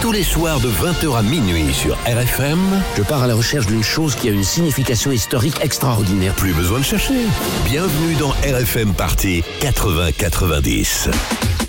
Tous les soirs de 20h à minuit sur RFM. Je pars à la recherche d'une chose qui a une signification historique extraordinaire. Plus besoin de chercher. Bienvenue dans RFM Party 80-90.